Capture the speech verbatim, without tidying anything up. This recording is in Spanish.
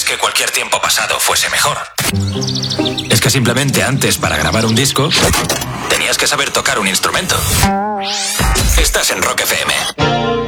que cualquier tiempo pasado fuese mejor. Es que simplemente antes, para grabar un disco, tenías que saber tocar un instrumento. Estás en Rock F M.